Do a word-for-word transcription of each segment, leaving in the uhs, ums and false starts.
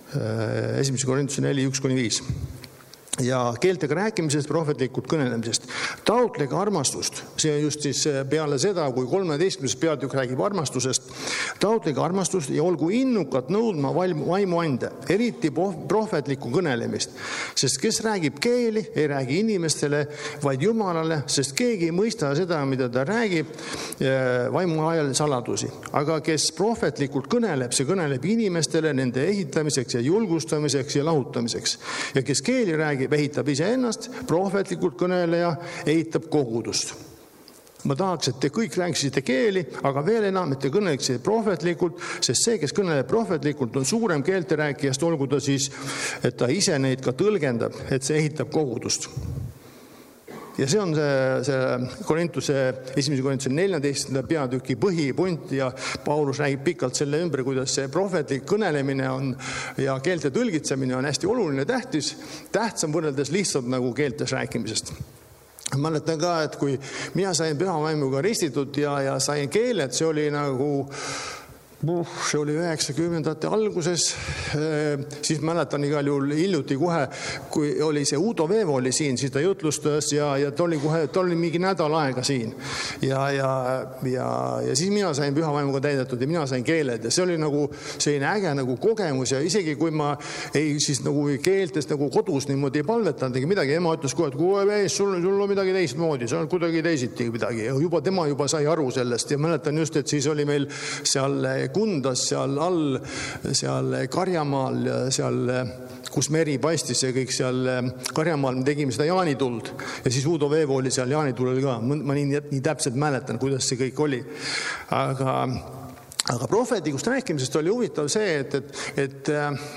esimese Korintuse neli, üks kuni viis. Ja keeltega rääkimisest, prohvetlikult kõnelemisest. Taotlege armastust. See on just siis peale seda, kui kolmeteistkümnes peatükk räägib armastusest. Taotlege armastust ja olgu innukad nõudma vaimu ande, eriti prohvetlikku kõnelemist. Sest kes räägib keeli, ei räägi inimestele, vaid Jumalale, sest keegi ei mõista seda, mida ta räägib vaimu ajal saladusi. Aga kes prohvetlikult kõneleb, see kõneleb inimestele nende ehitamiseks ja julgustamiseks ja lahutamiseks. Ja kes keeli räägib, ehitab ise ennast, prohvetlikult kõneleja ehitab kogudust. Ma tahaks, et te kõik rääkisite keeli, aga veel enam, et te kõneleksite prohvetlikult, sest see, kes kõneleb prohvetlikult, on suurem keelte rääkijast, olgu ta siis, et ta ise neid ka tõlgendab, et see ehitab kogudust. Ja see on see, see Korintuse, esimese Korintuse neljateistkümnenda peatüki põhipunt ja Paulus räägib pikalt selle ümber, kuidas see prohvetlik kõnelemine on ja keelte tõlgitsemine on hästi oluline tähtis, tähtsam võrreldes lihtsalt nagu keeltes rääkimisest. Ma mäletan ka, et kui mina sain pühavaimuga ristitud ja, ja sain keeled, see oli nagu Uh, see oli üheksakümnendate alguses, siis mäletan igal juhul hiljuti kohe, kui oli see Udo Veevo oli siin, siis ta jutlustas ja, ja ta oli kohe, ta oli mingi nädal aega siin. Ja, ja, ja, ja siis mina sain pühavaimuga täidetud ja mina sain keeled ja see oli nagu selline äge nagu kogemus ja isegi kui ma ei siis nagu keeltes nagu kodus niimoodi ei palvetanud ega midagi, ema ütles kohe, et kui mees, sul, sul on midagi teistmoodi, see on kuidagi teisiti midagi ja juba tema juba sai aru sellest ja mäletan just, et siis oli meil seal Kundas seal all, seal Karjamaal, seal, kus meri paistis ja kõik seal Karjamaal, me tegime seda jaanituld ja siis Udo Veevo oli seal jaanitulel ka. Ma nii, nii täpselt mäletan, kuidas see kõik oli. Aga Aga prohvetlikust rääkimisest oli huvitav see, et, et, et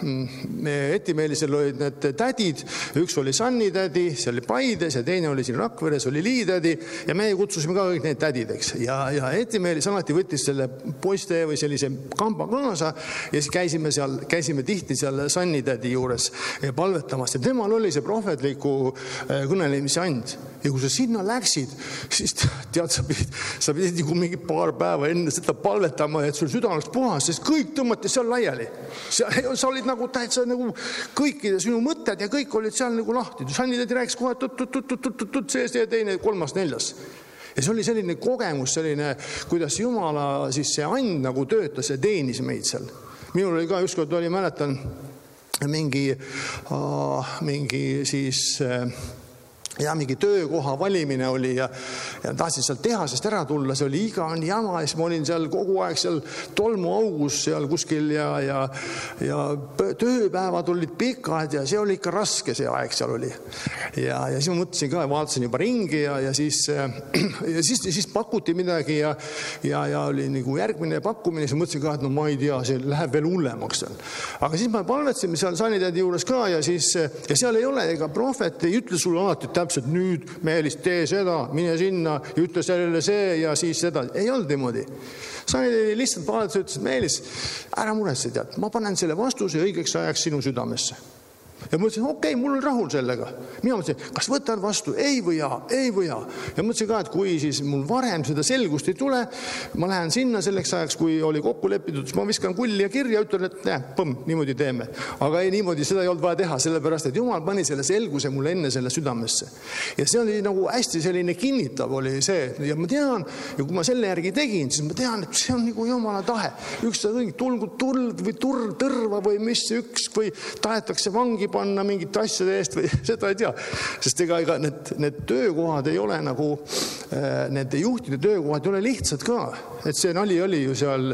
Etimeelisel olid need tädid, üks oli Sanni tädi, see oli Paides ja teine oli siin Rakveres, oli Lii tädi ja me kutsusime ka kõik need tädideks. Ja, ja Etimeelis alati võttis selle poiste või sellise kamba kaasa ja siis käisime, seal, käisime tihti seal Sanni tädi juures palvetamast ja temal oli see prohvetliku kõnelemise and. Ja kui sa sinna läksid, siis tead, sa pidid, sa pidid nagu mingi paar päeva enne seda palvetama, et sul süda oleks puhas, sest kõik tõmmati seal laiali. Sa, sa olid nagu täitsa nagu kõikide sinu mõtted ja kõik olid seal nagu lahti. Sanni tädi rääkis kohe tut-tut-tut-tut-tut seest ja teine, kolmas, neljas. Ja see oli selline kogemus, selline, kuidas Jumala siis see and nagu töötas ja teenis meid seal. Minul oli ka ükskord oli, mäletan, mingi, uh, mingi siis... Uh, ja mingi töökoha valimine oli ja, ja tahtsin seal tehasest ära tulla, see oli iga on jama ja siis ma olin seal kogu aeg seal tolmuaugus seal kuskil ja, ja, ja tööpäevad olid pikad ja see oli ikka raske see aeg seal oli. Ja, ja siis ma mõtlesin ka, vaatasin juba ringi ja, ja, siis, ja siis, siis pakuti midagi ja, ja, ja oli nagu järgmine pakkumine, siis mõtlesin ka, et no ma ei tea, see läheb veel hullemaks seal. Aga siis ma palvetasin seal sanitädi juures ka ja siis, ja seal ei ole, ega prohvet ei ütle sulle alati täpselt nüüd, Meelis, tee seda, mine sinna ja ütle sellele see ja siis seda. Ei olnud niimoodi. Sani lihtsalt vaadates ütles, et Meelis, ära muretse, tead, ma panen selle vastuse õigeks ajaks sinu südamesse. Ja mõtlesin, okei, okay, mul on rahul sellega. Mina mõtlesin, kas võtan vastu, ei või jaa, ei või jaa. Ja mõtlesin ka, et kui siis mul varem seda selgust ei tule, ma lähen sinna selleks ajaks, kui oli kokku lepitud, siis ma viskan kulli ja kirja ja ütlen, et näe, põmm, niimoodi teeme. Aga ei, niimoodi seda ei olnud vaja teha, sellepärast, et Jumal pani selle selguse mulle enne selle südamesse. Ja see oli nagu hästi selline kinnitav oli see. Ja ma tean, ja kui ma selle järgi tegin, siis ma tean, et see on nagu Jumala tahe. Üks ta kõik tulgu tuld või tur, tõrva või mis üks või tahetakse vangi panna mingit asjade eest või seda ei tea. Sest ega, ega need, need töökohad ei ole nagu, nende juhtide töökohad ei ole lihtsad ka. Et see nali oli ju seal,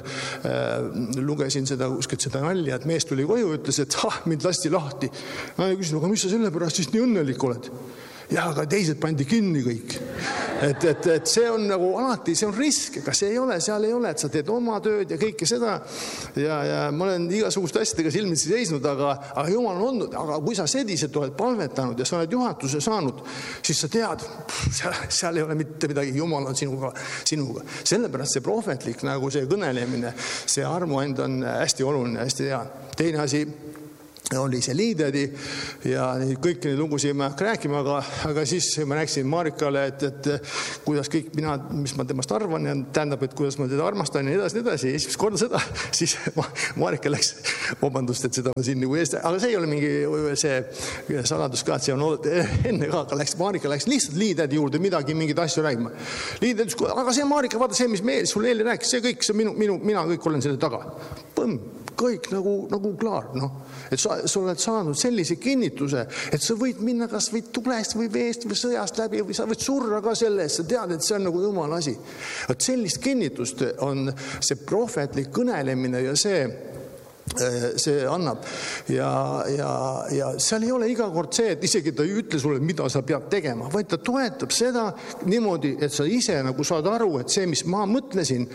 lugesin seda, uskad seda nalja, et mees tuli koju ja ütles, et ah, mind lasti lahti. Ma küsin, aga mis sa selle pärast siis nii õnnelik oled? Ja, aga teised pandi kinni kõik. Et, et, et see on nagu alati, see on risk, aga see ei ole, seal ei ole, et sa teed oma tööd ja kõike seda. Ja, ja ma olen igasuguste asjadega silmitsi seisnud, aga, aga Jumal on olnud, aga kui sa sediselt oled palvetanud ja sa oled juhatuse saanud, siis sa tead, seal, seal ei ole mitte midagi, Jumal on sinuga, sinuga. Sellepärast see prohvetlik nagu see kõnelemine, see armuand on hästi oluline, hästi hea. Teine asi, oli see liidedi ja kõiki neid lugusid ma rääkima, aga, aga siis ma rääkisin Marikale, et, et kuidas kõik mina, mis ma temast arvan ja tähendab, et kuidas ma teda armastan ja nii edasi, nii edasi. Esimest korda seda, siis Marika läks, vabandust, et seda ma siin nagu eest, aga see ei ole mingi see saladus ka, et see on olnud enne ka, aga läks, Marika läks lihtsalt liidedi juurde midagi, mingid asju räägima. Liidedi, aga see Marika, vaata see, mis meil sulle eile rääkis, see kõik, see minu, minu, mina kõik olen selle taga. Põmm, kõik nagu, nagu klaar, noh. Et sa, sa oled saanud sellise kinnituse, et sa võid minna kas või tulest või veest või sõjast läbi või sa võid surra ka selles, sa tead, et see on nagu Jumala asi. Et sellist kinnitust on see prohvetlik kõnelemine ja see see annab ja, ja, ja seal ei ole iga kord see, et isegi ta ei ütle sulle, mida sa pead tegema, vaid ta toetab seda niimoodi, et sa ise nagu saad aru, et see, mis ma mõtlesin,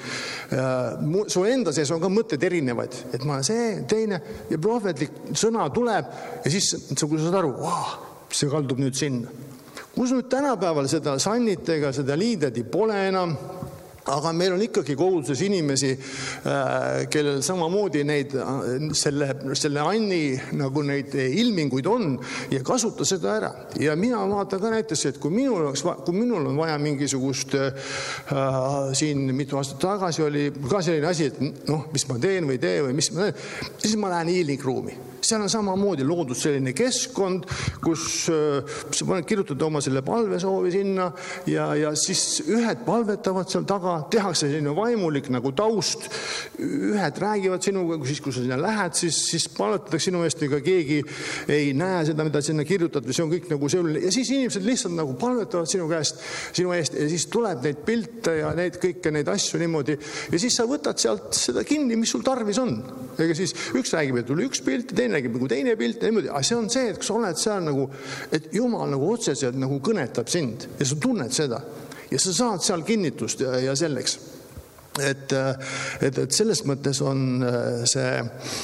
su enda sees on ka mõtted erinevad, et ma see teine ja prohvetlik sõna tuleb ja siis sa saad aru, wow, see kaldub nüüd sinna. Kus nüüd tänapäeval seda sannitega, seda liidedi pole enam, aga meil on ikkagi koguduses inimesi, kellel samamoodi neid, selle, selle Anni nagu neid ilminguid on ja kasuta seda ära. Ja mina vaatan ka näiteks, et kui minul, oleks, kui minul on vaja mingisugust äh, siin mitu aastat tagasi oli ka selline asi, et noh, mis ma teen või tee või mis ma teen, siis ma lähen healing-ruumi. Seal on samamoodi loodud selline keskkond, kus äh, sa paned kirjutada oma selle palvesoovi sinna ja, ja siis ühed palvetavad seal taga, tehakse selline vaimulik nagu taust, ühed räägivad sinuga, siis kui sa sinna lähed, siis, siis palvetatakse sinu eest, ega keegi ei näe seda, mida sinna kirjutad, või see on kõik nagu selline, ja siis inimesed lihtsalt nagu palvetavad sinu käest, sinu eest, ja siis tuleb neid pilte ja neid kõike neid asju niimoodi, ja siis sa võtad sealt seda kinni, mis sul tarvis on. Ega siis üks räägib, et tuli üks pilt, teine räägib nagu teine pilt, aga see on see, et kui sa oled seal nagu, et Jumal nagu otseselt nagu kõnetab sind ja sa tunned seda ja sa saad seal kinnitust ja, ja selleks. Et, et, et selles mõttes on see,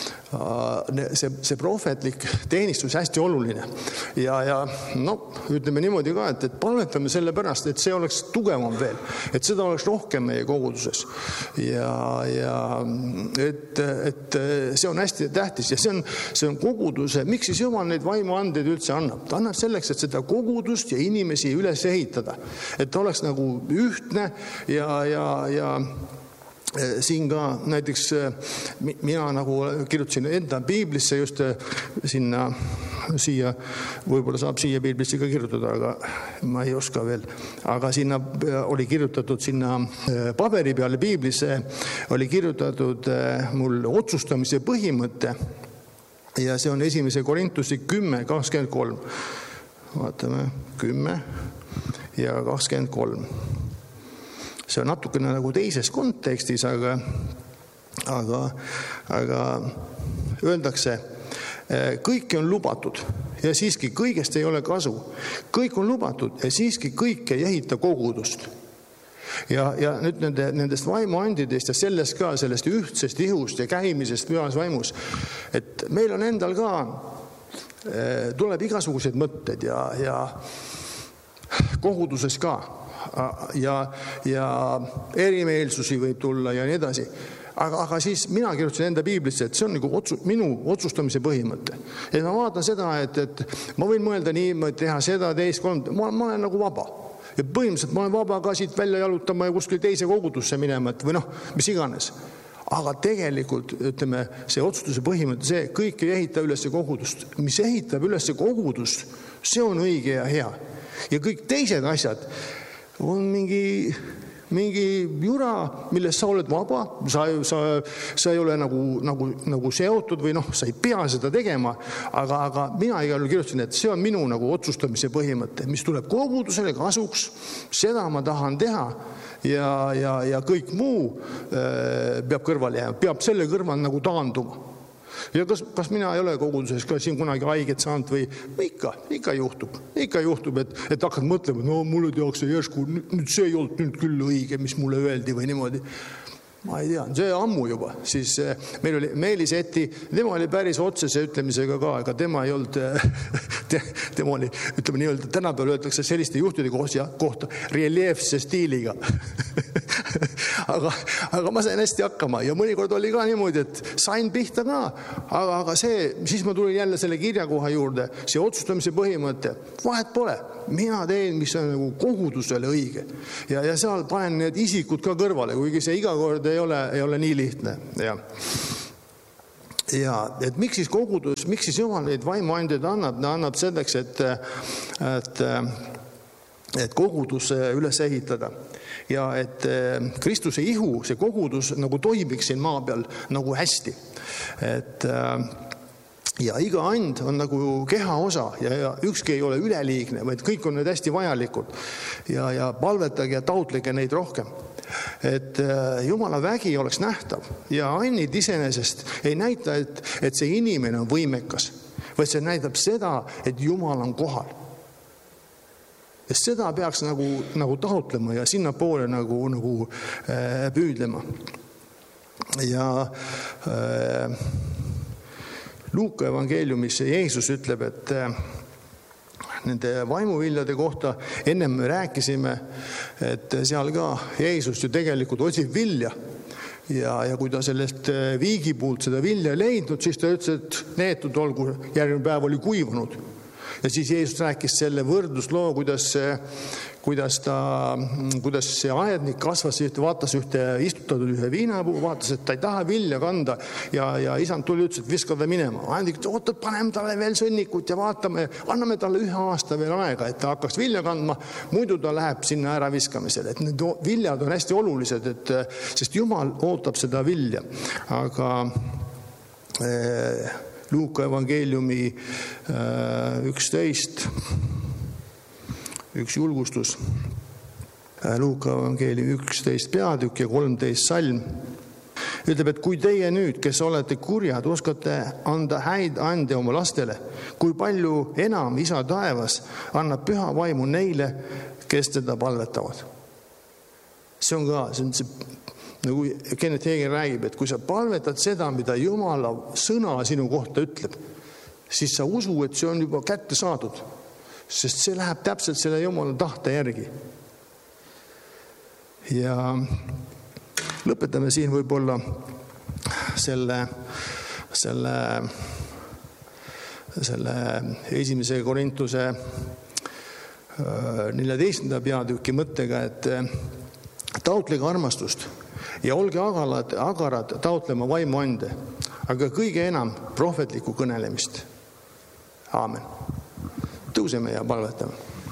see, see prohvetlik teenistus hästi oluline. Ja, ja no, ütleme niimoodi ka, et, et palvetame selle pärast, et see oleks tugevam veel, et seda oleks rohkem meie koguduses. Ja, ja et, et see on hästi tähtis ja see on, see on koguduse, miks siis Jumal neid vaimuandeid üldse annab? Ta annab selleks, et seda kogudust ja inimesi üles ehitada, et ta oleks nagu ühtne ja, ja, ja siin ka näiteks mina nagu kirjutasin enda piiblisse just sinna siia, võib-olla saab siia piiblisse ka kirjutada, aga ma ei oska veel. Aga sinna oli kirjutatud sinna paberi peale piiblisse, oli kirjutatud mul otsustamise põhimõte ja see on esimese Korintuse kümme kakskümmend kolm. Vaatame, kümme ja kakskümmend kolm. See on natukene nagu teises kontekstis, aga, aga, aga öeldakse, kõik on lubatud ja siiski kõigest ei ole kasu. Kõik on lubatud ja siiski kõik ei ehita kogudust. Ja, ja nüüd nende, nendest vaimuandidest ja sellest ka, sellest ühtsest ihust ja käimisest pühas vaimus, et meil on endal ka, tuleb igasuguseid mõtted ja, ja koguduses ka. Ja, ja erimeelsusi võib tulla ja nii edasi. Aga, aga siis mina kirjutasin enda piiblisse, et see on nagu otsu, minu otsustamise põhimõte. Et ma vaatan seda, et, et ma võin mõelda nii, teha seda, teist, kolm, ma, ma olen nagu vaba. Ja põhimõtteliselt ma olen vaba ka siit välja jalutama ja kuskil teise kogudusse minema, või noh, mis iganes. Aga tegelikult, ütleme, see otsustuse põhimõte, see kõik ei ehita üles kogudust. Mis ehitab üles kogudust, see on õige ja hea. Ja kõik teised asjad on mingi, mingi jura, milles sa oled vaba, sa, sa, sa ei ole nagu, nagu, nagu seotud või noh, sa ei pea seda tegema, aga, aga mina igal juhul kirjutasin, et see on minu nagu otsustamise põhimõte, mis tuleb kogudusele kasuks, seda ma tahan teha ja, ja, ja kõik muu äh, peab kõrvale jääma, peab selle kõrval nagu taanduma. Ja kas, kas mina ei ole koguduses ka siin kunagi haiget saanud või ikka, ikka juhtub, ikka juhtub, et, et hakkad mõtlema, no mulle tehakse järsku, nüüd see ei olnud nüüd küll õige, mis mulle öeldi või niimoodi. Ma ei tea, see ammu juba, siis meil oli Meelis Eti, tema oli päris otsese ütlemisega ka, aga tema ei olnud, te, tema oli, ütleme nii öelda, tänapäeval öeldakse selliste juhtide kohta reljeefse stiiliga. aga, aga ma sain hästi hakkama ja mõnikord oli ka niimoodi, et sain pihta ka, aga, aga see, siis ma tulin jälle selle kirjakoha juurde, see otsustamise põhimõte, vahet pole, mina teen, mis on nagu kogudusele õige ja, ja seal panen need isikud ka kõrvale, kuigi see iga kord ei ole, ei ole nii lihtne ja ja et miks siis kogudus, miks siis Jumal neid vaimuandeid annab, ta annab selleks, et, et, et kogudus üles ehitada ja et Kristuse ihu, see kogudus nagu toimiks siin maa peal nagu hästi. Et ja iga and on nagu keha osa ja, ja ükski ei ole üleliigne, vaid kõik on need hästi vajalikud ja, ja palvetage ja taotlege neid rohkem. Et Jumala vägi oleks nähtav ja annid iseenesest ei näita, et, et see inimene on võimekas, vaid see näitab seda, et Jumal on kohal. Ja seda peaks nagu, nagu taotlema ja sinna poole nagu, nagu äh, püüdlema. Ja äh, Luuka evangeeliumis Jeesus ütleb, et äh, nende vaimuviljade kohta ennem me rääkisime, et seal ka Jeesus ju tegelikult otsib vilja ja, ja kui ta sellest viigipuult seda vilja leidnud, siis ta ütles, et neetud olgu, järgmine päev oli kuivanud. Ja siis Jeesus rääkis selle võrdlusloo, kuidas, kuidas, ta, kuidas see aednik kasvas, vaatas ühte istutatud ühe viinapuu, vaatas, et ta ei taha vilja kanda ja, ja isand tuli ütles, et viska ta minema. Aednik, oota, paneme talle veel sõnnikut ja vaatame, anname talle ühe aasta veel aega, et ta hakkaks vilja kandma, muidu ta läheb sinna ära viskamisele. Et need viljad on hästi olulised, et, sest Jumal ootab seda vilja. Aga eh, Luuka evangeeliumi üksteist, üks julgustus, Luuka evangeeliumi üksteist peatükk ja kolmteist salm, ütleb, et kui teie nüüd, kes olete kurjad, oskate anda häid ande oma lastele, kui palju enam isa taevas annab püha vaimu neile, kes teda palvetavad. See on ka, see on see nagu Kenneth Hagin räägib, et kui sa palvetad seda, mida Jumala sõna sinu kohta ütleb, siis sa usu, et see on juba kätte saadud, sest see läheb täpselt selle Jumala tahte järgi. Ja lõpetame siin võib-olla selle, selle, selle esimese Korintuse neljateistkümnenda peatüki mõttega, et taotlege armastust ja olge agarad, agarad taotlema vaimuande, aga kõige enam prohvetlikku kõnelemist. Aamen. Tõuseme ja palvetame.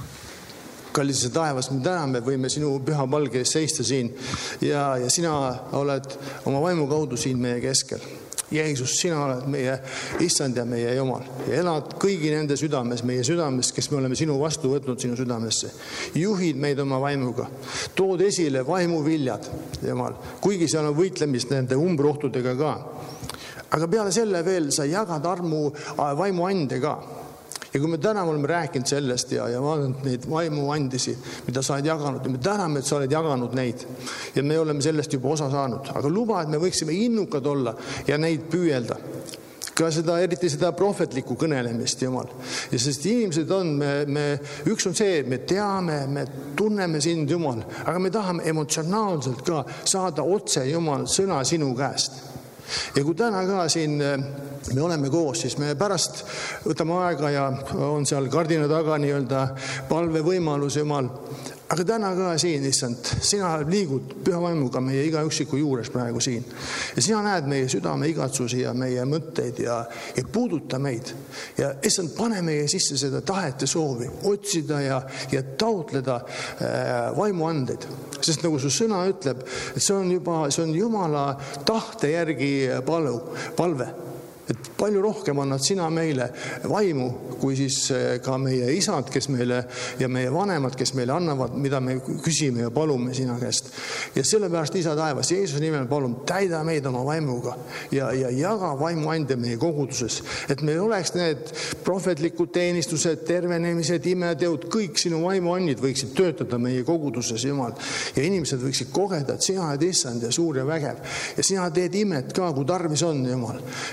Kallis taevas, me täname, võime sinu püha palge ees seista siin ja, ja sina oled oma vaimu kaudu siin meie keskel. Jeesus, sina oled meie issand ja meie Jumal ja elad kõigi nende südames, meie südames, kes me oleme sinu vastu võtnud sinu südamesse. Juhid meid oma vaimuga, tood esile vaimuviljad, Jumal, kuigi seal on võitlemist nende umbrohtudega ka. Aga peale selle veel sa jagad armu vaimuande ka. Ja kui me täna oleme rääkinud sellest ja, ja vaadanud neid vaimuandisi, mida sa oled jaganud, ja me täname, et sa oled jaganud neid ja me oleme sellest juba osa saanud. Aga luba, et me võiksime innukad olla ja neid püüelda. Ka seda, eriti seda prohvetlikku kõnelemist, Jumal. Ja sest inimesed on, me, me, üks on see, me teame, me tunneme sind, Jumal, aga me tahame emotsionaalselt ka saada otse, Jumal, sõna sinu käest. Ja kui täna ka siin me oleme koos, siis me pärast võtame aega ja on seal kardina taga nii-öelda palvevõimalus, Jumal. Aga täna ka siin, issand, sina liigud püha vaimuga meie iga üksiku juures praegu siin. Ja sina näed meie südame igatsusi ja meie mõtteid ja, ja puuduta meid. Ja issand, pane meie sisse seda tahet ja soovi otsida ja, ja taotleda äh, vaimuandeid. Sest nagu su sõna ütleb, et see on juba, see on Jumala tahte järgi palu, palve. Et palju rohkem annad sina meile vaimu, kui siis ka meie isad, kes meile ja meie vanemad, kes meile annavad, mida me küsime ja palume sina käest. Ja sellepärast, isa taevas, Jeesuse nimel palun, täida meid oma vaimuga ja, ja jaga vaimuande meie koguduses, et meil oleks need prohvetlikud teenistused, tervenemised, imeteod, kõik sinu vaimuannid võiksid töötada meie koguduses, Jumal. Ja inimesed võiksid kogeda, et sina oled issand ja suur ja vägev. Ja sina teed imet ka, kui tarvis on, Jumal. Ja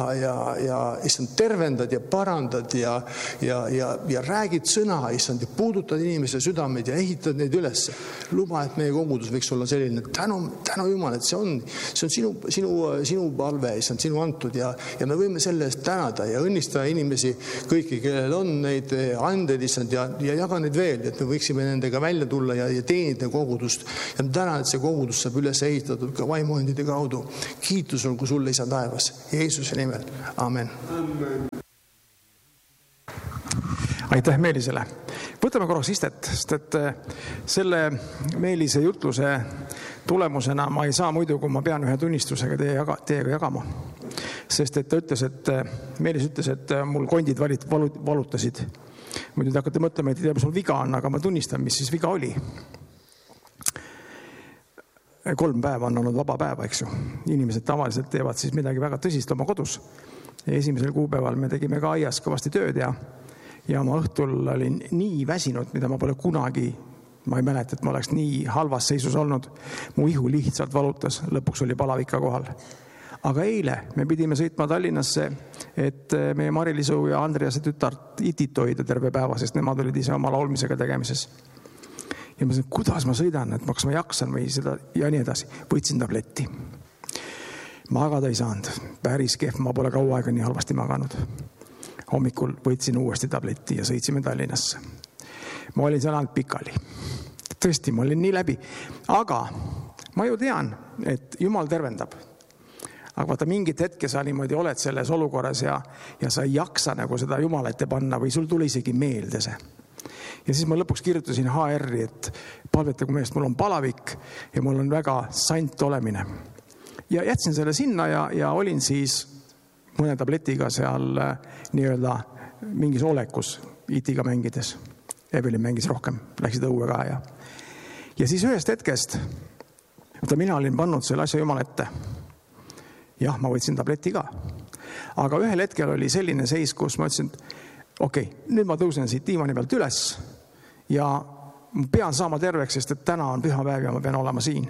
ja, ja issand, tervendad ja parandad ja, ja, ja, ja räägid sõna, issand, ja puudutad inimeste südameid ja ehitad neid üles. Luba, et meie kogudus võiks olla selline, tänu, tänu Jumal, et see on, see on sinu, sinu, sinu palve, issand, sinu antud ja, ja me võime selle eest tänada ja õnnistada inimesi kõiki, kellel on neid anded, issand, ja, ja jaga neid veel, et me võiksime nendega välja tulla ja, ja teenida kogudust. Ja täna, et see kogudus saab üles ehitatud ka vaimuandide kaudu. Kiitus olgu sulle, isa taevas, Jeesuse nimel. Amen. Aitäh Meelisele. Võtame korraks istet, sest et selle Meelise jutluse tulemusena ma ei saa muidu, kui ma pean ühe tunnistusega teie jaga, teiega jagama. Sest et ta ütles, et Meelis ütles, et mul kondid valit, valut, valutasid. Muidu te hakkate mõtlema, et ei tea, mis mul viga on, aga ma tunnistan, mis siis viga oli. Kolm päeva on olnud vaba päeva, eks ju. Inimesed tavaliselt teevad siis midagi väga tõsist oma kodus. Ja esimesel kuupäeval me tegime ka aias kõvasti tööd ja, ja ma õhtul olin nii väsinud, mida ma pole kunagi, ma ei mäleta, et ma oleks nii halvas seisus olnud. Mu ihu lihtsalt valutas, lõpuks oli palavika kohal. Aga eile me pidime sõitma Tallinnasse, et meie Mari-Lisu ja Andrease tütart itit hoida terve päeva, sest nemad olid ise oma laulmisega tegemises. Ja ma mõtlesin, kuidas ma sõidan, et kas ma jaksan või seda ja nii edasi. Võtsin tabletti. Magada ei saanud. Päris kehv, ma pole kaua aega nii halvasti maganud. Hommikul võtsin uuesti tabletti ja sõitsime Tallinnasse. Ma olin seal ainult pikali. Tõesti, ma olin nii läbi. Aga ma ju tean, et Jumal tervendab. Aga vaata, mingit hetke sa niimoodi oled selles olukorras ja, ja sa ei jaksa nagu seda Jumala ette panna või sul tuli isegi meelde see. Ja siis ma lõpuks kirjutasin H R-i, et palvetagu meest, mul on palavik ja mul on väga sant olemine. Ja jätsin selle sinna ja, ja olin siis mõne tabletiga seal nii-öelda mingis olekus itiga mängides. Evelin mängis rohkem, läksid õue ka ja. Ja siis ühest hetkest, võtta mina olin pannud selle asja Jumala ette. Jah, ma võtsin tableti ka. Aga ühel hetkel oli selline seis, kus ma ütlesin, okei, okay, nüüd ma tõusen siit diivani pealt üles ja ma pean saama terveks, sest et täna on pühapäev ja ma pean olema siin.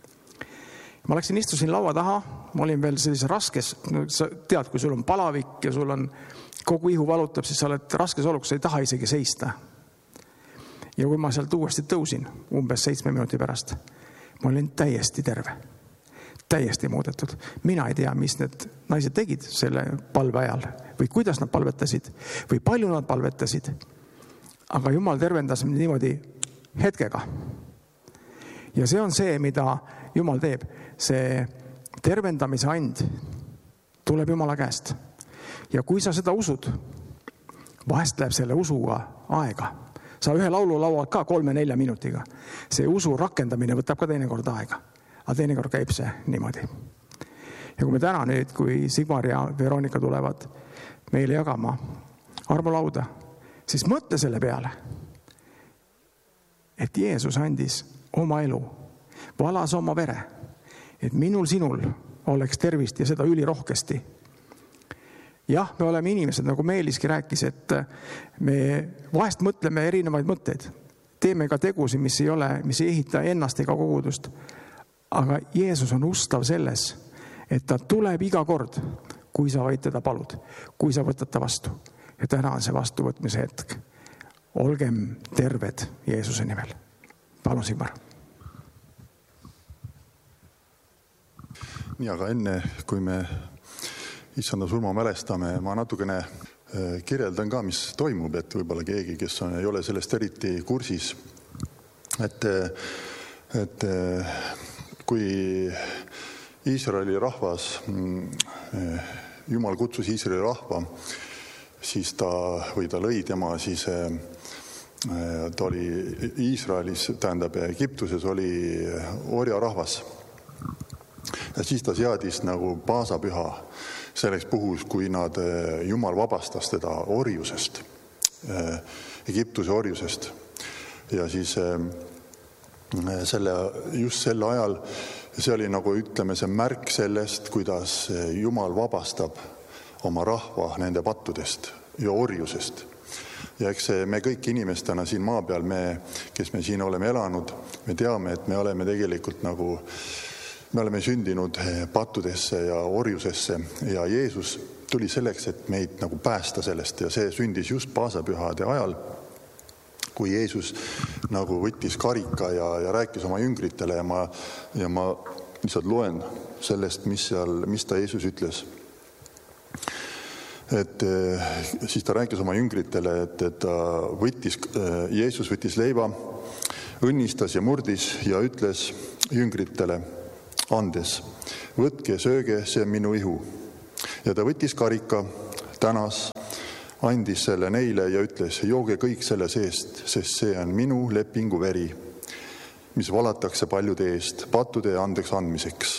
Ma läksin, istusin laua taha, ma olin veel sellises raskes, sa tead, kui sul on palavik ja sul on kogu ihu valutab, siis sa oled raskes olukorras, sa ei taha isegi seista. Ja kui ma sealt uuesti tõusin, umbes seitsme minuti pärast, ma olin täiesti terve. Täiesti muudetud. Mina ei tea, mis need naised tegid selle palve ajal või kuidas nad palvetasid või palju nad palvetasid. Aga Jumal tervendas niimoodi hetkega. Ja see on see, mida Jumal teeb. See tervendamise and tuleb Jumala käest. Ja kui sa seda usud, vahest läheb selle usuga aega. Sa ühe laulu lauad ka kolme-nelja minutiga. See usu rakendamine võtab ka teinekord aega. Aga teinekord käib see niimoodi. Ja kui me täna nüüd, kui Sigmar ja Veronika tulevad meile jagama armulauda, siis mõtle selle peale, et Jeesus andis oma elu, valas oma vere, et minul sinul oleks tervist ja seda ülirohkesti. Jah, me oleme inimesed, nagu Meeliski rääkis, et me vahest mõtleme erinevaid mõtteid. Teeme ka tegusi, mis ei ole, mis ei ehita ennast ega kogudust. Aga Jeesus on ustav selles, et ta tuleb iga kord, kui sa vaid teda palud, kui sa võtad ta vastu. Ja täna on see vastuvõtmise hetk. Olgem terved Jeesuse nimel. Palun, Sigmar. Nii, aga enne, kui me issanda surma mälestame, ma natukene kirjeldan ka, mis toimub, et võib-olla keegi, kes on, ei ole sellest eriti kursis, et, et kui Iisraeli rahvas, Jumal kutsus Iisraeli rahva, siis ta, või ta lõi tema, siis ta oli Iisraelis, tähendab Egiptuses oli orja rahvas. Ja siis ta seadis nagu paasapüha selleks puhus, kui nad, Jumal vabastas teda orjusest, Egiptuse orjusest. Ja siis selle, just sel ajal, see oli nagu, ütleme, see märk sellest, kuidas Jumal vabastab oma rahva nende pattudest ja orjusest. Ja eks me kõik inimestena siin maa peal, me, kes me siin oleme elanud, me teame, et me oleme tegelikult nagu, me oleme sündinud pattudesse ja orjusesse ja Jeesus tuli selleks, et meid nagu päästa sellest ja see sündis just paasapühade ajal, kui Jeesus nagu võttis karika ja, ja rääkis oma jüngritele ja ma, ja ma lihtsalt loen sellest, mis seal, mis ta Jeesus ütles. Et siis ta rääkis oma jüngritele, et, et ta võttis, Jeesus võttis leiba, õnnistas ja murdis ja ütles jüngritele andes, võtke ja sööge, see on minu ihu. Ja ta võttis karika, tänas, andis selle neile ja ütles, jooge kõik selle seest, sest see on minu lepingu veri, mis valatakse paljude eest, pattude andeks andmiseks.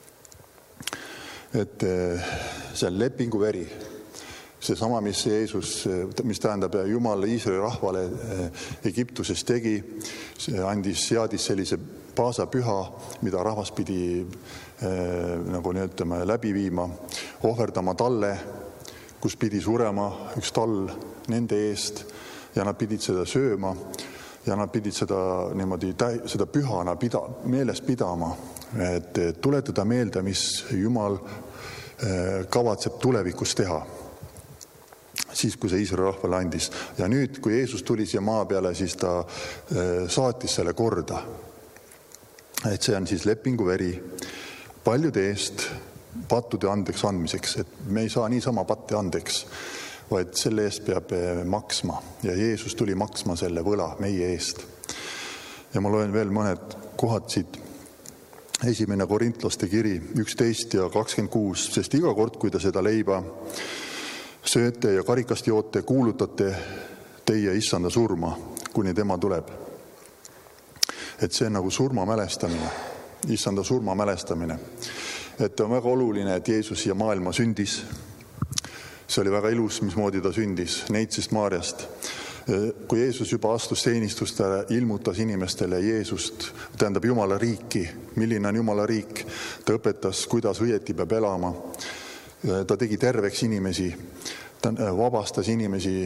Et see on lepingu veri. See sama, mis Jeesus, mis tähendab Jumal Iisraeli rahvale Egiptuses tegi, see andis, seadis sellise paasapüha, mida rahvas pidi nagu nii ütleme, läbi viima, ohverdama talle, kus pidi surema üks tall nende eest ja nad pidid seda sööma ja nad pidid seda, niimoodi, seda pühana pida, meeles pidama, et tuletada meelde, mis Jumal kavatseb tulevikus teha. Siis, kui see Iisraeli rahvale andis. Ja nüüd, kui Jeesus tuli siia maa peale, siis ta saatis selle korda. Et see on siis lepingu veri paljude eest pattude andeks andmiseks. Et me ei saa niisama patte andeks, vaid selle eest peab maksma. Ja Jeesus tuli maksma selle võla meie eest. Ja ma loen veel mõned kohad siit. Esimene Korintlaste kiri üksteist ja kakskümmend kuus, sest iga kord, kui ta seda leiba sööte ja karikast joote, kuulutate teie issanda surma, kuni tema tuleb. Et see on nagu surma mälestamine, issanda surma mälestamine. Et on väga oluline, et Jeesus siia maailma sündis. See oli väga ilus, mismoodi ta sündis, Neitsist Maarjast. Kui Jeesus juba astus teenistust, ta ilmutas inimestele Jeesust, tähendab Jumala riiki, milline on Jumala riik. Ta õpetas, kuidas õieti peab elama. Ta tegi terveks inimesi, ta vabastas inimesi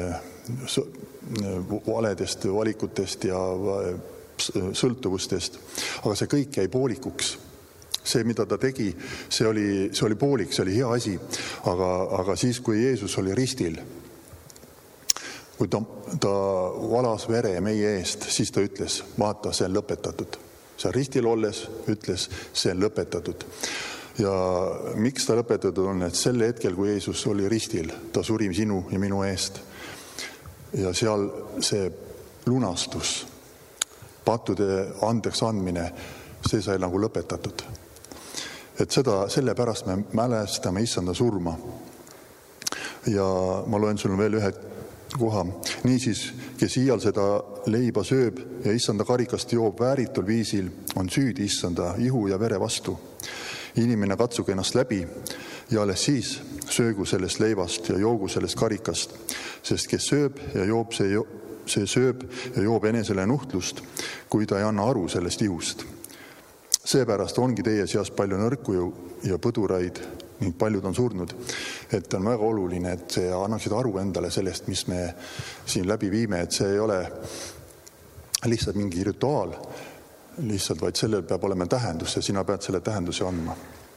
valedest valikutest ja sõltuvustest, aga see kõik jäi poolikuks. See, mida ta tegi, see oli, see oli poolik, see oli hea asi, aga, aga siis, kui Jeesus oli ristil, kui ta, ta valas vere meie eest, siis ta ütles, vaata, see on lõpetatud. See ristil olles ütles, see on lõpetatud. Ja miks ta lõpetatud on, et selle hetkel, kui Jeesus oli ristil, ta suri sinu ja minu eest. Ja seal see lunastus, pattude andeks andmine, see sai nagu lõpetatud. Et seda, selle pärast me mälestame issanda surma. Ja ma loen sulle veel ühe koha. Niisiis, kes iial seda leiba sööb ja issanda karikast joob vääritul viisil, on süüdi issanda ihu ja vere vastu. Inimene katsuge ennast läbi ja alles siis söögu sellest leivast ja joogu sellest karikast, sest kes sööb ja joob, see, jo- see sööb ja joob enesele nuhtlust, kui ta ei anna aru sellest ihust. Seepärast ongi teie seas palju nõrku ja põduraid ning paljud on surnud. Et on väga oluline, et see annaksid aru endale sellest, mis me siin läbi viime, et see ei ole lihtsalt mingi rituaal, lihtsalt, vaid sellel peab olema tähendus ja sina pead selle tähenduse andma.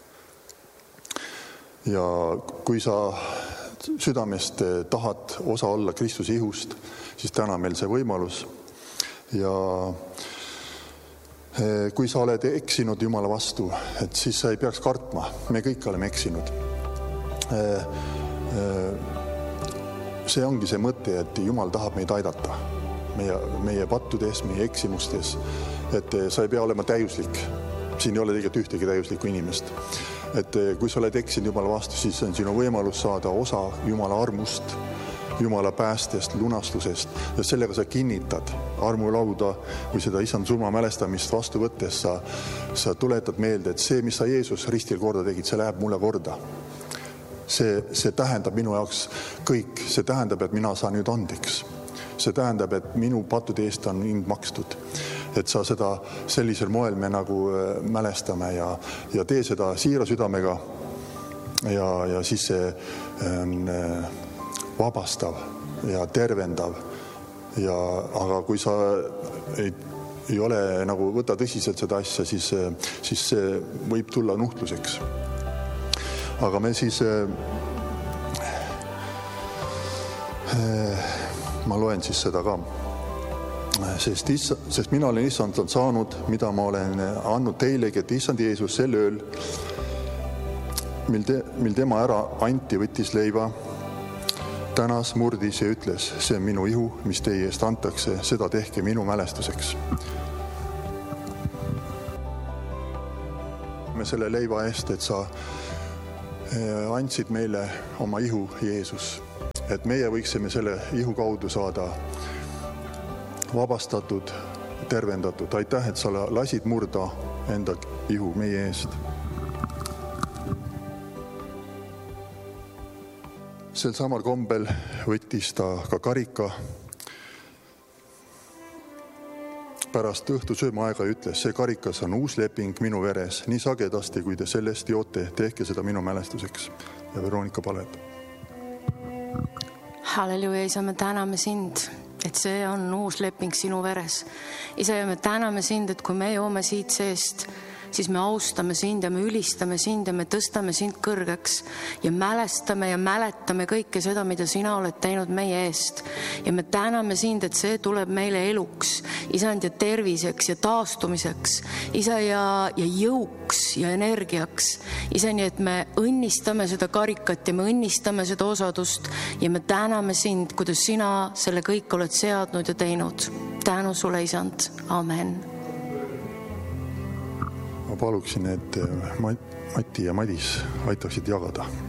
Ja kui sa südamest tahad osa olla Kristuse ihust, siis täna meil see võimalus. Ja kui sa oled eksinud Jumala vastu, et siis sa ei peaks kartma. Me kõik oleme eksinud. See ongi see mõte, et Jumal tahab meid aidata. Meie, meie pattudes, meie eksimustes. Et sa ei pea olema täiuslik. Siin ei ole tegelikult ühtegi täiuslikku inimest. Et kui sa oled eksinud Jumala vastu, siis on sinu võimalus saada osa Jumala armust, Jumala päästest, lunastusest ja sellega sa kinnitad armulauda või seda issand surma mälestamist vastu võttes sa, sa tuletad meelde, et see, mis sa Jeesus ristil korda tegid, see läheb mulle korda. See, see tähendab minu jaoks kõik. See tähendab, et mina saan nüüd andeks. See tähendab, et minu pattude eest on hind makstud. Et sa seda sellisel moel me nagu mälestame ja, ja tee seda siira südamega ja, ja siis see on vabastav ja tervendav. Ja, aga kui sa ei, ei ole nagu võta tõsiselt seda asja, siis, siis see võib tulla nuhtluseks. Aga me siis Ma loen siis seda ka. Sest, issa, sest mina olen issand on saanud, mida ma olen andnud teilegi, et issand Jeesus sel ööl, mil, te, mil tema ära anti, võttis leiba, tänas, murdis ja ütles, see on minu ihu, mis teie eest antakse, seda tehke minu mälestuseks. Me selle leiva eest, et sa andsid meile oma ihu, Jeesus. Et meie võiksime selle ihu kaudu saada vabastatud, tervendatud. Aitäh, et sa lasid murda enda ihu meie eest. Sel samal kombel võttis ta ka karika pärast õhtusööma aega ja ütles, see karikas on uus leping minu veres, nii sagedasti, kui te sellest joote, tehke seda minu mälestuseks. Ja Veronika paled. Halleluja, isa, me täname sind, et see on uus leping sinu veres. Isa, ja me täname sind, et kui me joome siit seest, siis me austame sind ja me ülistame sind ja me tõstame sind kõrgeks ja mälestame ja mäletame kõike seda, mida sina oled teinud meie eest. Ja me täname sind, et see tuleb meile eluks, isand, ja terviseks ja taastumiseks, isa, ja, ja jõuks ja energiaks. Isa, nii et me õnnistame seda karikat ja me õnnistame seda osadust ja me täname sind, kuidas sina selle kõik oled seadnud ja teinud. Tänu sulle, isand. Amen. Ma paluksin, et Mati ja Madis aitaksid jagada.